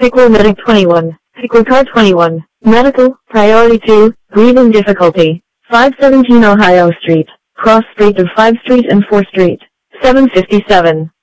Pickle Medic 21. Pickle Car 21. Medical, Priority 2, Breathing Difficulty. 517 Ohio Street. Cross Street of 5th Street and 4th Street. 757.